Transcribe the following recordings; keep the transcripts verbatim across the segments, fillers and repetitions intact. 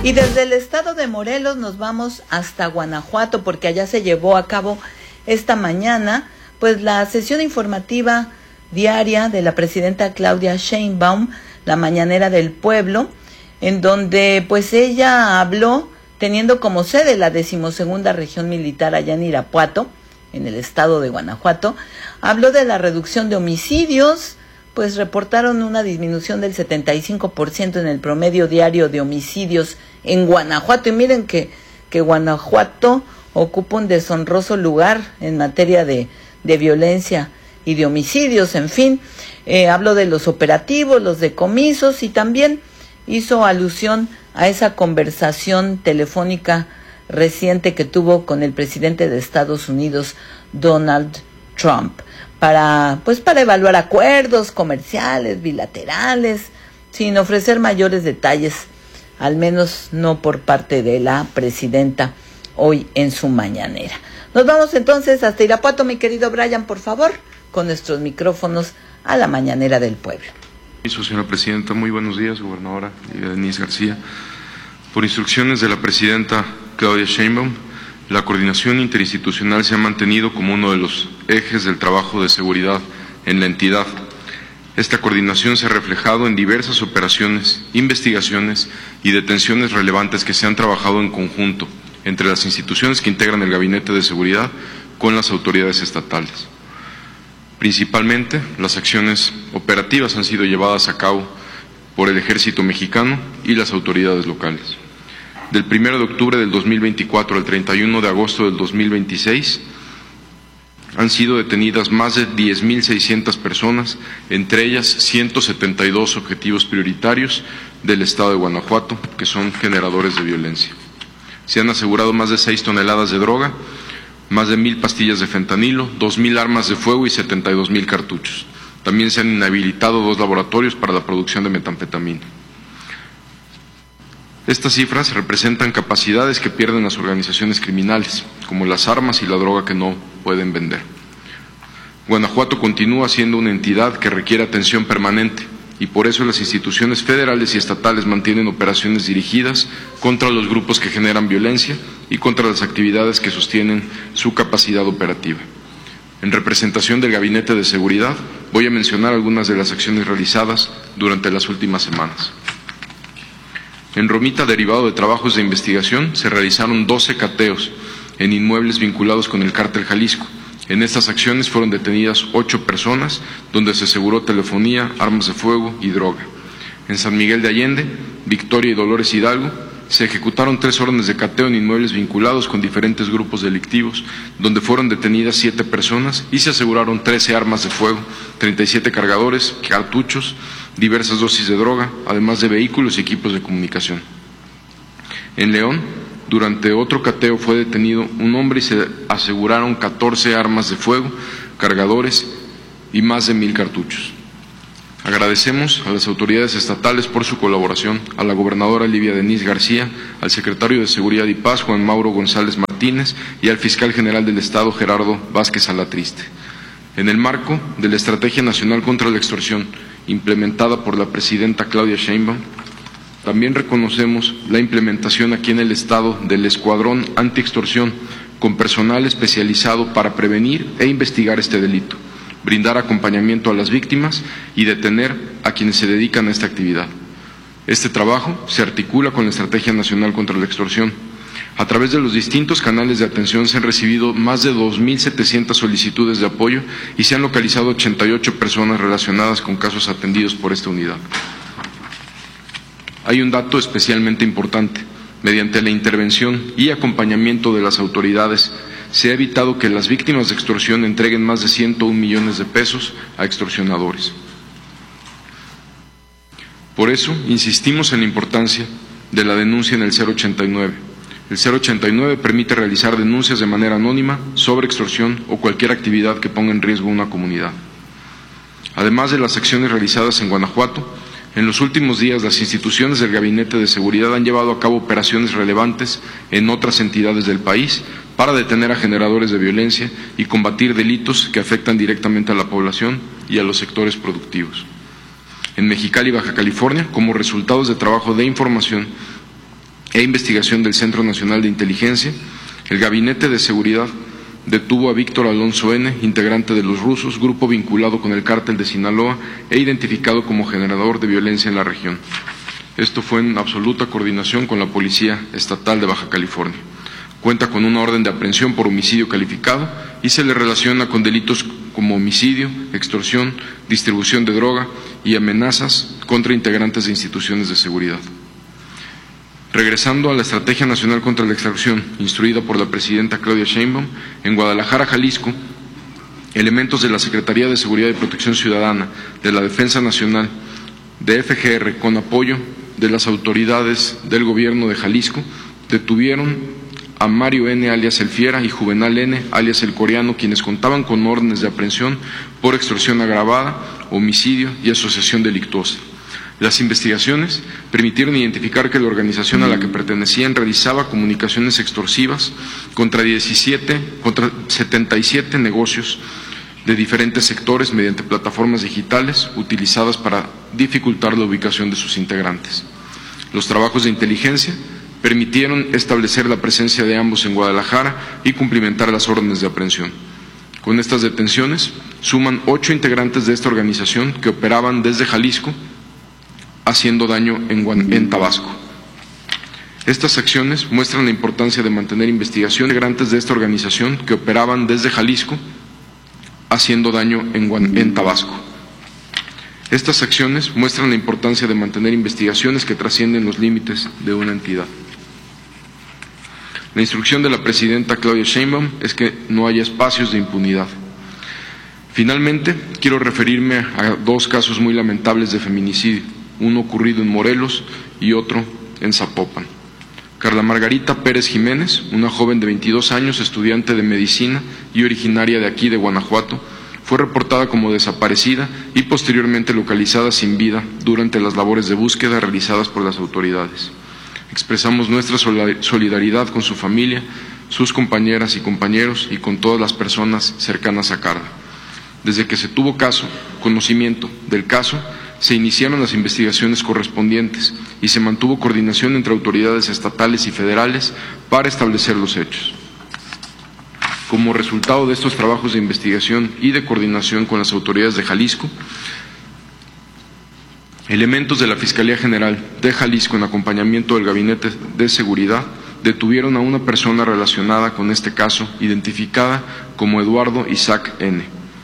Y desde el estado de Morelos nos vamos hasta Guanajuato, porque allá se llevó a cabo esta mañana pues la sesión informativa diaria de la presidenta Claudia Sheinbaum, la mañanera del pueblo, en donde pues ella habló teniendo como sede la decimosegunda región militar allá en Irapuato, en el estado de Guanajuato. Habló de la reducción de homicidios, pues reportaron una disminución del setenta y cinco por ciento en el promedio diario de homicidios en Guanajuato. Y miren que, que Guanajuato ocupa un deshonroso lugar en materia de, de violencia y de homicidios, en fin. Eh, habló de los operativos, los decomisos, y también hizo alusión a esa conversación telefónica reciente que tuvo con el presidente de Estados Unidos, Donald Trump, para pues para evaluar acuerdos comerciales, bilaterales, sin ofrecer mayores detalles, al menos no por parte de la presidenta hoy en su mañanera. Nos vamos entonces hasta Irapuato, mi querido Brian, por favor, con nuestros micrófonos a la mañanera del pueblo. Señora Presidenta, muy buenos días, gobernadora Denise García. Por instrucciones de la Presidenta Claudia Sheinbaum, la coordinación interinstitucional se ha mantenido como uno de los ejes del trabajo de seguridad en la entidad. Esta coordinación se ha reflejado en diversas operaciones, investigaciones y detenciones relevantes que se han trabajado en conjunto entre las instituciones que integran el Gabinete de Seguridad con las autoridades estatales. Principalmente, las acciones operativas han sido llevadas a cabo por el Ejército Mexicano y las autoridades locales. Del primero de octubre del dos mil veinticuatro al treinta y uno de agosto del dos mil veintiséis, han sido detenidas más de diez mil seiscientas personas, entre ellas ciento setenta y dos objetivos prioritarios del estado de Guanajuato, que son generadores de violencia. Se han asegurado más de seis toneladas de droga, más de mil pastillas de fentanilo, dos mil armas de fuego y setenta y dos mil cartuchos. También se han inhabilitado dos laboratorios para la producción de metanfetamina. Estas cifras representan capacidades que pierden las organizaciones criminales, como las armas y la droga que no pueden vender. Guanajuato continúa siendo una entidad que requiere atención permanente, y por eso las instituciones federales y estatales mantienen operaciones dirigidas contra los grupos que generan violencia y contra las actividades que sostienen su capacidad operativa. En representación del Gabinete de Seguridad, voy a mencionar algunas de las acciones realizadas durante las últimas semanas. En Romita, derivado de trabajos de investigación, se realizaron doce cateos en inmuebles vinculados con el Cártel Jalisco. En estas acciones fueron detenidas ocho personas, donde se aseguró telefonía, armas de fuego y droga. En San Miguel de Allende, Victoria y Dolores Hidalgo, se ejecutaron tres órdenes de cateo en inmuebles vinculados con diferentes grupos delictivos, donde fueron detenidas siete personas y se aseguraron trece armas de fuego, treinta y siete cargadores, cartuchos, diversas dosis de droga, además de vehículos y equipos de comunicación. En León, durante otro cateo fue detenido un hombre y se aseguraron catorce armas de fuego, cargadores y más de mil cartuchos. Agradecemos a las autoridades estatales por su colaboración, a la gobernadora Livia Denise García, al secretario de Seguridad y Paz, Juan Mauro González Martínez, y al fiscal general del Estado, Gerardo Vázquez Alatriste. En el marco de la Estrategia Nacional contra la Extorsión, implementada por la presidenta Claudia Sheinbaum, también reconocemos la implementación aquí en el Estado del Escuadrón Antiextorsión, con personal especializado para prevenir e investigar este delito, brindar acompañamiento a las víctimas y detener a quienes se dedican a esta actividad. Este trabajo se articula con la Estrategia Nacional contra la Extorsión. A través de los distintos canales de atención se han recibido más de dos mil setecientas solicitudes de apoyo y se han localizado ochenta y ocho personas relacionadas con casos atendidos por esta unidad. Hay un dato especialmente importante. Mediante la intervención y acompañamiento de las autoridades, se ha evitado que las víctimas de extorsión entreguen más de ciento un millones de pesos a extorsionadores. Por eso, insistimos en la importancia de la denuncia en el cero ochenta y nueve. El cero ochenta y nueve permite realizar denuncias de manera anónima sobre extorsión o cualquier actividad que ponga en riesgo a una comunidad. Además de las acciones realizadas en Guanajuato, en los últimos días las instituciones del Gabinete de Seguridad han llevado a cabo operaciones relevantes en otras entidades del país para detener a generadores de violencia y combatir delitos que afectan directamente a la población y a los sectores productivos. En Mexicali, Baja California, como resultados de trabajo de información, e Investigación del Centro Nacional de Inteligencia, el Gabinete de Seguridad detuvo a Víctor Alonso N., integrante de Los Rusos, grupo vinculado con el cártel de Sinaloa e identificado como generador de violencia en la región. Esto fue en absoluta coordinación con la Policía Estatal de Baja California. Cuenta con una orden de aprehensión por homicidio calificado y se le relaciona con delitos como homicidio, extorsión, distribución de droga y amenazas contra integrantes de instituciones de seguridad. Regresando a la Estrategia Nacional contra la Extracción, instruida por la presidenta Claudia Sheinbaum, en Guadalajara, Jalisco, elementos de la Secretaría de Seguridad y Protección Ciudadana, de la Defensa Nacional, de F G R, con apoyo de las autoridades del gobierno de Jalisco, detuvieron a Mario N., alias El Fiera, y Juvenal N., alias El Coreano, quienes contaban con órdenes de aprehensión por extorsión agravada, homicidio y asociación delictuosa. Las investigaciones permitieron identificar que la organización a la que pertenecían realizaba comunicaciones extorsivas contra, diecisiete, contra setenta y siete negocios de diferentes sectores mediante plataformas digitales utilizadas para dificultar la ubicación de sus integrantes. Los trabajos de inteligencia permitieron establecer la presencia de ambos en Guadalajara y cumplimentar las órdenes de aprehensión. Con estas detenciones suman ocho integrantes de esta organización que operaban desde Jalisco, haciendo daño en, en Tabasco. Estas acciones muestran la importancia de mantener investigación de integrantes de esta organización que operaban desde Jalisco, haciendo daño en, en Tabasco. Estas acciones muestran la importancia de mantener investigaciones que trascienden los límites de una entidad. La instrucción de la presidenta Claudia Sheinbaum es que no haya espacios de impunidad. Finalmente, quiero referirme a dos casos muy lamentables de feminicidio, uno ocurrido en Morelos y otro en Zapopan. Carla Margarita Pérez Jiménez, una joven de veintidós años, estudiante de medicina y originaria de aquí de Guanajuato, fue reportada como desaparecida y posteriormente localizada sin vida durante las labores de búsqueda realizadas por las autoridades. Expresamos nuestra solidaridad con su familia, sus compañeras y compañeros y con todas las personas cercanas a Carla. Desde que se tuvo caso, conocimiento del caso, se iniciaron las investigaciones correspondientes y se mantuvo coordinación entre autoridades estatales y federales para establecer los hechos. Como resultado de estos trabajos de investigación y de coordinación con las autoridades de Jalisco, elementos de la Fiscalía General de Jalisco, en acompañamiento del Gabinete de Seguridad, detuvieron a una persona relacionada con este caso, identificada como Eduardo Isaac N.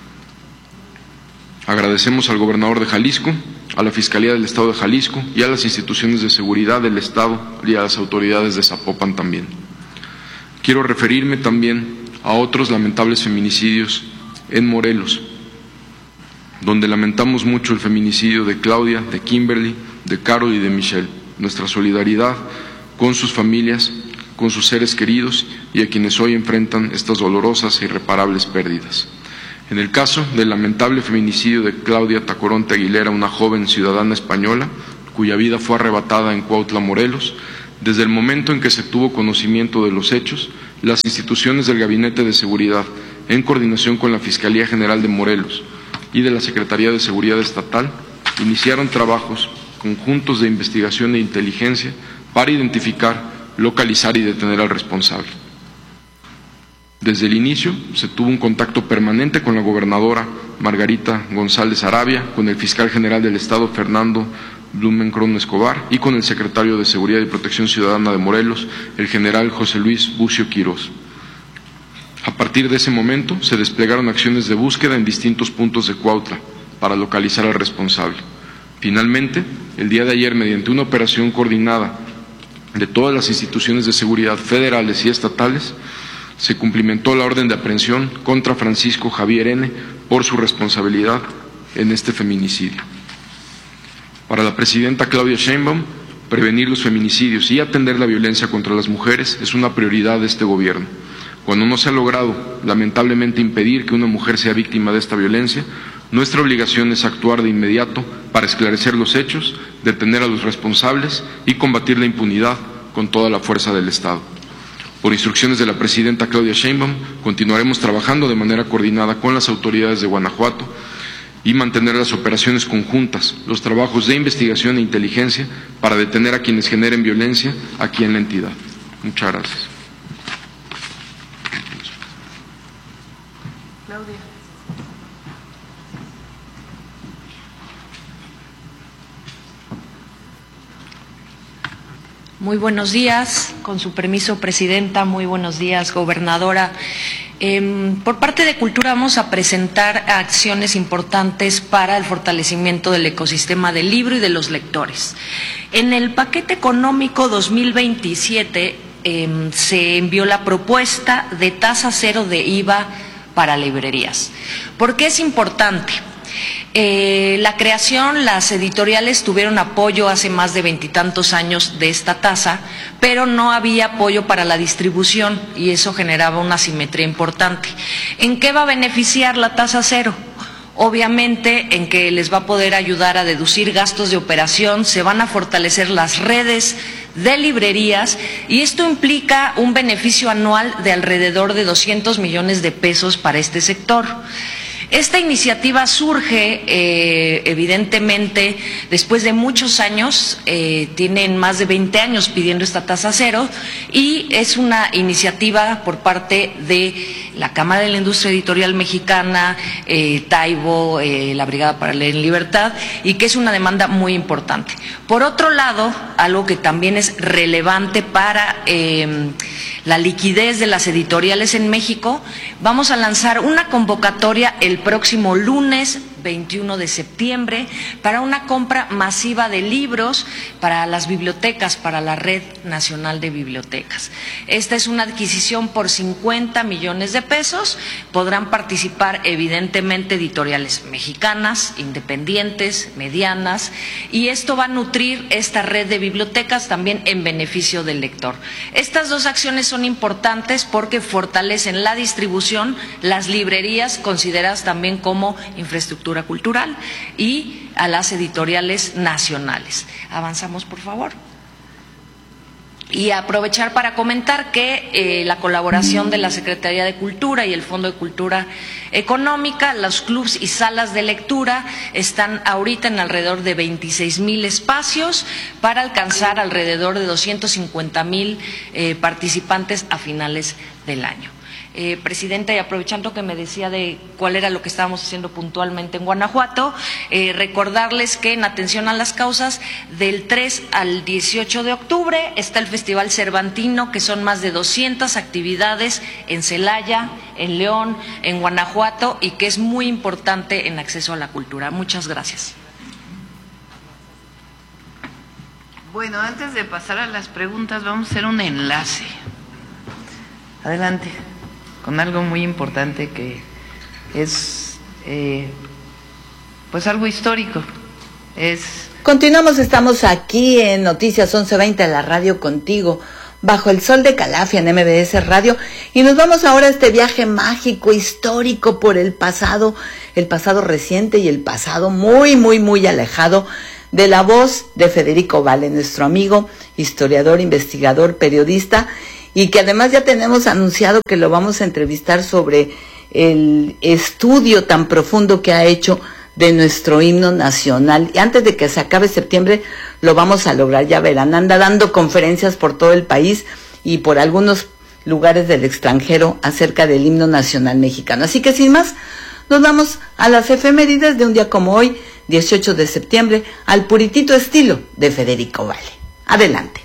Agradecemos al gobernador de Jalisco, a la Fiscalía del Estado de Jalisco y a las instituciones de seguridad del Estado y a las autoridades de Zapopan también. Quiero referirme también a otros lamentables feminicidios en Morelos, donde lamentamos mucho el feminicidio de Claudia, de Kimberly, de Carol y de Michelle. Nuestra solidaridad con sus familias, con sus seres queridos y a quienes hoy enfrentan estas dolorosas e irreparables pérdidas. En el caso del lamentable feminicidio de Claudia Tacoronte Aguilera, una joven ciudadana española, cuya vida fue arrebatada en Cuautla, Morelos, desde el momento en que se tuvo conocimiento de los hechos, las instituciones del Gabinete de Seguridad, en coordinación con la Fiscalía General de Morelos y de la Secretaría de Seguridad Estatal, iniciaron trabajos conjuntos de investigación e inteligencia para identificar, localizar y detener al responsable. Desde el inicio se tuvo un contacto permanente con la gobernadora Margarita González Arabia, con el fiscal general del Estado Fernando Blumenkron Escobar y con el secretario de Seguridad y Protección Ciudadana de Morelos, el general José Luis Bucio Quirós. A partir de ese momento se desplegaron acciones de búsqueda en distintos puntos de Cuautla para localizar al responsable. Finalmente, el día de ayer, mediante una operación coordinada de todas las instituciones de seguridad federales y estatales, se cumplimentó la orden de aprehensión contra Francisco Javier N. por su responsabilidad en este feminicidio. Para la presidenta Claudia Sheinbaum, prevenir los feminicidios y atender la violencia contra las mujeres es una prioridad de este gobierno. Cuando no se ha logrado, lamentablemente, impedir que una mujer sea víctima de esta violencia, nuestra obligación es actuar de inmediato para esclarecer los hechos, detener a los responsables y combatir la impunidad con toda la fuerza del Estado. Por instrucciones de la presidenta Claudia Sheinbaum, continuaremos trabajando de manera coordinada con las autoridades de Guanajuato y mantener las operaciones conjuntas, los trabajos de investigación e inteligencia para detener a quienes generen violencia aquí en la entidad. Muchas gracias. Claudia. Muy buenos días, con su permiso, Presidenta, muy buenos días, Gobernadora. Eh, por parte de Cultura vamos a presentar acciones importantes para el fortalecimiento del ecosistema del libro y de los lectores. En el paquete económico dos mil veintisiete eh, se envió la propuesta de tasa cero de I V A para librerías. ¿Por qué es importante? Eh, la creación, las editoriales tuvieron apoyo hace más de veintitantos años de esta tasa, pero no había apoyo para la distribución y eso generaba una asimetría importante. ¿En qué va a beneficiar la tasa cero? Obviamente en que les va a poder ayudar a deducir gastos de operación, se van a fortalecer las redes de librerías y esto implica un beneficio anual de alrededor de doscientos millones de pesos para este sector. Esta iniciativa surge eh, evidentemente después de muchos años, eh, tienen más de veinte años pidiendo esta tasa cero y es una iniciativa por parte de la Cámara de la Industria Editorial Mexicana, eh, Taibo, eh, la Brigada para Leer en Libertad y que es una demanda muy importante. Por otro lado, algo que también es relevante para eh, la liquidez de las editoriales en México, vamos a lanzar una convocatoria el próximo lunes veintiuno de septiembre para una compra masiva de libros para las bibliotecas, para la Red Nacional de Bibliotecas. Esta es una adquisición por cincuenta millones de pesos, podrán participar evidentemente editoriales mexicanas, independientes, medianas, y esto va a nutrir esta red de bibliotecas también en beneficio del lector. Estas dos acciones son importantes porque fortalecen la distribución, las librerías consideradas también como infraestructura cultural y a las editoriales nacionales. Avanzamos, por favor. Y aprovechar para comentar que eh, la colaboración de la Secretaría de Cultura y el Fondo de Cultura Económica, los clubs y salas de lectura están ahorita en alrededor de veintiséis mil espacios para alcanzar alrededor de doscientos cincuenta mil eh, participantes a finales del año. Eh, Presidenta, y aprovechando que me decía de cuál era lo que estábamos haciendo puntualmente en Guanajuato, eh, recordarles que en atención a las causas, del tres al dieciocho de octubre está el Festival Cervantino, que son más de doscientas actividades en Celaya, en León, en Guanajuato, y que es muy importante en acceso a la cultura. Muchas gracias. Bueno, antes de pasar a las preguntas, vamos a hacer un enlace. Adelante. Con algo muy importante que es eh, pues algo histórico. Es Continuamos, estamos aquí en Noticias once veinte, la radio contigo, bajo el sol de Calafia en M B S Radio, y nos vamos ahora a este viaje mágico, histórico por el pasado, el pasado reciente y el pasado muy, muy, muy alejado, de la voz de Federico Vale, nuestro amigo, historiador, investigador, periodista, y que además ya tenemos anunciado que lo vamos a entrevistar sobre el estudio tan profundo que ha hecho de nuestro himno nacional. Y antes de que se acabe septiembre lo vamos a lograr, ya verán, anda dando conferencias por todo el país y por algunos lugares del extranjero acerca del himno nacional mexicano. Así que sin más, nos vamos a las efemérides de un día como hoy, dieciocho de septiembre, al puritito estilo de Federico Vale. Adelante.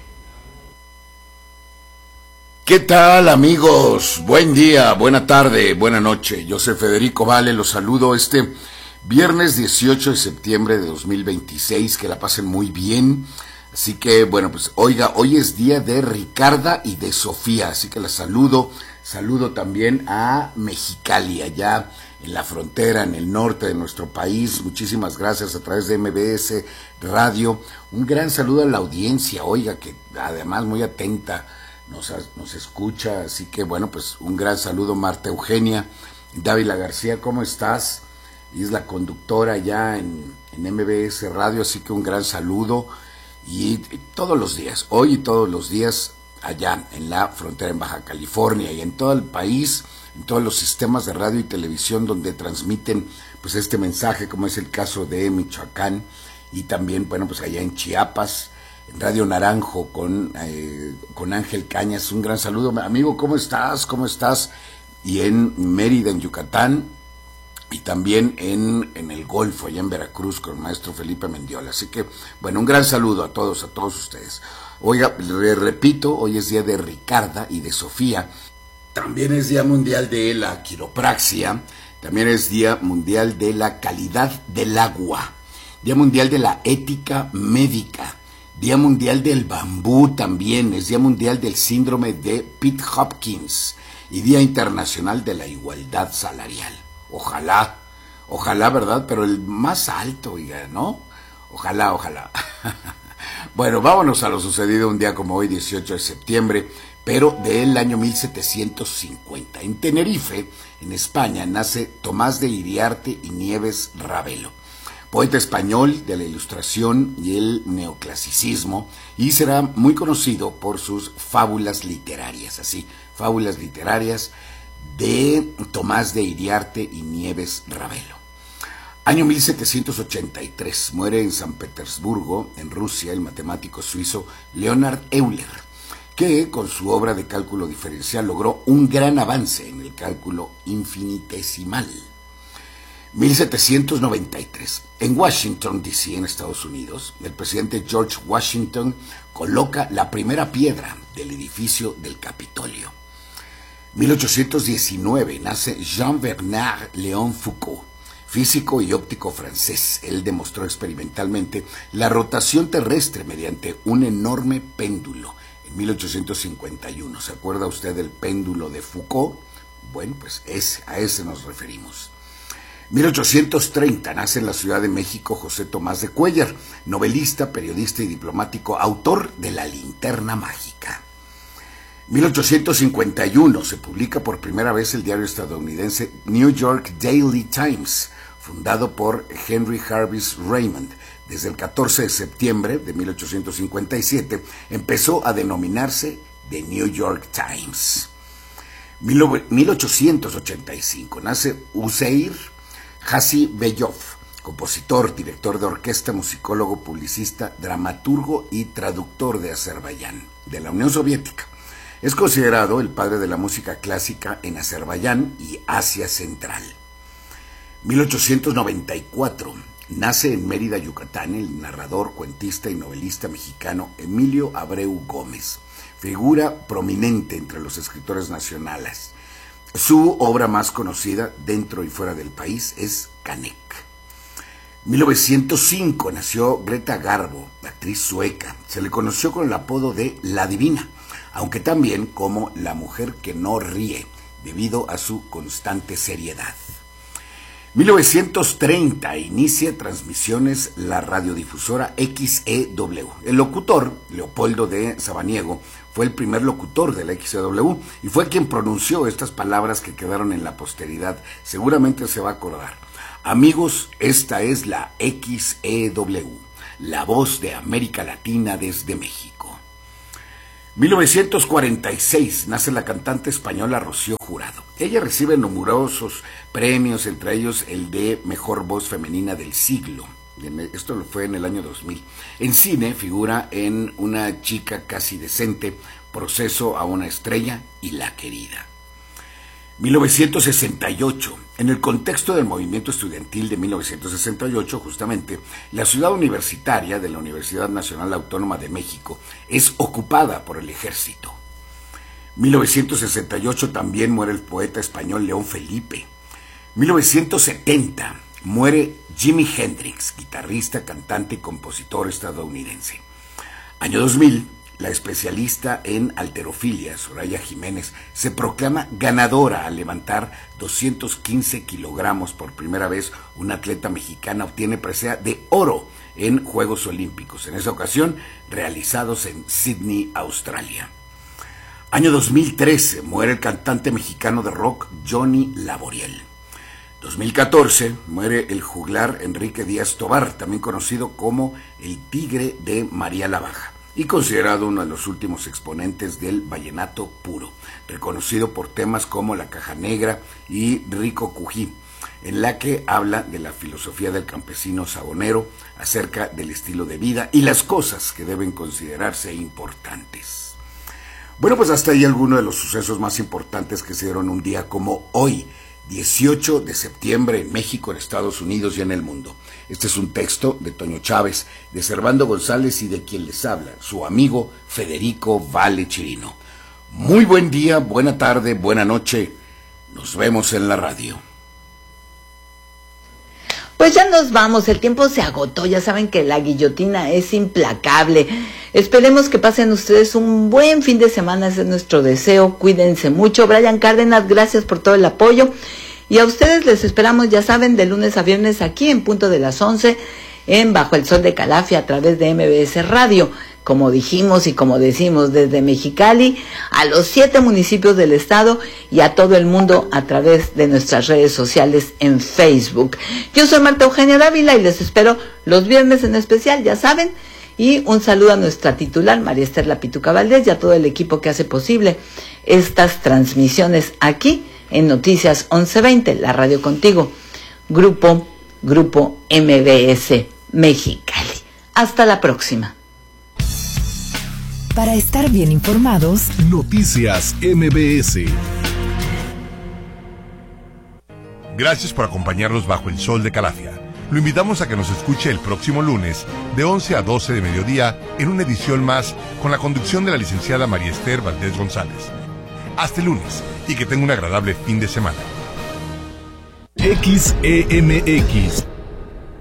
¿Qué tal, amigos? Buen día, buena tarde, buena noche. Yo soy Federico Vale, los saludo este viernes dieciocho de septiembre de dos mil veintiséis, que la pasen muy bien. Así que, bueno, pues oiga, hoy es día de Ricarda y de Sofía, así que la saludo. Saludo también a Mexicali, allá en la frontera, en el norte de nuestro país. Muchísimas gracias a través de M B S Radio. Un gran saludo a la audiencia, oiga, que además muy atenta Nos, nos escucha, así que bueno, pues un gran saludo. Marta Eugenia Dávila García, ¿cómo estás? Y es la conductora ya en, en M B S Radio, así que un gran saludo. Y, y todos los días, hoy y todos los días, allá en la frontera en Baja California y en todo el país, en todos los sistemas de radio y televisión donde transmiten pues este mensaje, como es el caso de Michoacán y también, bueno, pues allá en Chiapas, en Radio Naranjo con, eh, con Ángel Cañas, un gran saludo. Amigo, ¿cómo estás? ¿Cómo estás? Y en Mérida, en Yucatán, y también en, en el Golfo, allá en Veracruz, con el maestro Felipe Mendiola. Así que, bueno, un gran saludo a todos, a todos ustedes. Oiga, le repito, hoy es día de Ricarda y de Sofía. También es Día Mundial de la Quiropraxia. También es Día Mundial de la Calidad del Agua. Día Mundial de la Ética Médica. Día Mundial del Bambú también. Es Día Mundial del Síndrome de Pitt-Hopkins. Y Día Internacional de la Igualdad Salarial. Ojalá, ojalá, ¿verdad? Pero el más alto, oiga, ¿no? Ojalá, ojalá. Bueno, vámonos a lo sucedido un día como hoy, dieciocho de septiembre, pero del año mil setecientos cincuenta. En Tenerife, en España, nace Tomás de Iriarte y Nieves Ravelo, poeta español de la Ilustración y el neoclasicismo, y será muy conocido por sus fábulas literarias, así, fábulas literarias de Tomás de Iriarte y Nieves Ravelo. Año mil setecientos ochenta y tres, muere en San Petersburgo, en Rusia, el matemático suizo Leonhard Euler, que con su obra de cálculo diferencial logró un gran avance en el cálculo infinitesimal. mil setecientos noventa y tres, en Washington, D C, en Estados Unidos, el presidente George Washington coloca la primera piedra del edificio del Capitolio. mil ochocientos diecinueve, nace Jean-Bernard Léon Foucault, físico y óptico francés. Él demostró experimentalmente la rotación terrestre mediante un enorme péndulo en mil ochocientos cincuenta y uno. ¿Se acuerda usted del péndulo de Foucault? Bueno, pues ese, a ese nos referimos. mil ochocientos treinta, nace en la Ciudad de México José Tomás de Cuéllar, novelista, periodista y diplomático, autor de La Linterna Mágica. mil ochocientos cincuenta y uno, se publica por primera vez el diario estadounidense New York Daily Times, fundado por Henry Jarvis Raymond. Desde el catorce de septiembre de mil ochocientos cincuenta y siete empezó a denominarse The New York Times. mil ochocientos ochenta y cinco, nace Useir Hasi-Beyov, compositor, director de orquesta, musicólogo, publicista, dramaturgo y traductor de Azerbaiyán, de la Unión Soviética. Es considerado el padre de la música clásica en Azerbaiyán y Asia Central. mil ochocientos noventa y cuatro, nace en Mérida, Yucatán, el narrador, cuentista y novelista mexicano Emilio Abreu Gómez, figura prominente entre los escritores nacionales. Su obra más conocida dentro y fuera del país es Canek. mil novecientos cinco, nació Greta Garbo, actriz sueca. Se le conoció con el apodo de La Divina, aunque también como la mujer que no ríe, debido a su constante seriedad. mil novecientos treinta, inicia transmisiones la radiodifusora X E W. El locutor, Leopoldo de Sabaniego, fue el primer locutor de la X E W y fue quien pronunció estas palabras que quedaron en la posteridad. Seguramente se va a acordar. Amigos, esta es la X E W, la voz de América Latina desde México. mil novecientos cuarenta y seis, nace la cantante española Rocío Jurado. Ella recibe numerosos premios, entre ellos el de Mejor Voz Femenina del Siglo. Esto fue en el año dos mil. En cine figura en Una chica casi decente, Proceso a una estrella y La querida. mil novecientos sesenta y ocho. En el contexto del movimiento estudiantil de mil novecientos sesenta y ocho, justamente, la ciudad universitaria de la Universidad Nacional Autónoma de México es ocupada por el ejército. mil novecientos sesenta y ocho también muere el poeta español León Felipe. mil novecientos setenta muere Jimi Hendrix, guitarrista, cantante y compositor estadounidense. Año dos mil, la especialista en halterofilia, Soraya Jiménez, se proclama ganadora al levantar doscientos quince kilogramos. Por primera vez, una atleta mexicana obtiene presea de oro en Juegos Olímpicos, en esa ocasión realizados en Sydney, Australia. Año dos mil trece, muere el cantante mexicano de rock Johnny Laboriel. dos mil catorce, muere el juglar Enrique Díaz Tobar, también conocido como el Tigre de María la Baja, y considerado uno de los últimos exponentes del vallenato puro, reconocido por temas como La Caja Negra y Rico Cují. en la que habla de la filosofía del campesino sabonero, acerca del estilo de vida y las cosas que deben considerarse importantes. Bueno, pues hasta ahí algunos de los sucesos más importantes que se dieron un día como hoy, dieciocho de septiembre, en México, en Estados Unidos y en el mundo. Este es un texto de Toño Chávez, de Servando González y de quien les habla, su amigo Federico Vale Chirino. Muy buen día, buena tarde, buena noche. Nos vemos en la radio. Pues ya nos vamos, el tiempo se agotó, ya saben que la guillotina es implacable. Esperemos que pasen ustedes un buen fin de semana, ese es nuestro deseo, cuídense mucho. Brian Cárdenas, gracias por todo el apoyo. Y a ustedes les esperamos, ya saben, de lunes a viernes aquí en punto de las once, en Bajo el Sol de Calafia, a través de M B S Radio. Como dijimos y como decimos, desde Mexicali a los siete municipios del estado y a todo el mundo a través de nuestras redes sociales en Facebook. Yo soy Marta Eugenia Dávila y les espero los viernes en especial, ya saben. Y un saludo a nuestra titular, María Esther La Pituca Valdés, y a todo el equipo que hace posible estas transmisiones aquí en Noticias once veinte, la radio contigo. Grupo, Grupo M B S Mexicali. Hasta la próxima. Para estar bien informados, Noticias M B S. Gracias por acompañarnos bajo el sol de Calafia. Lo invitamos a que nos escuche el próximo lunes de once a doce de mediodía en una edición más con la conducción de la licenciada María Esther Valdés González. Hasta el lunes y que tenga un agradable fin de semana. X E M X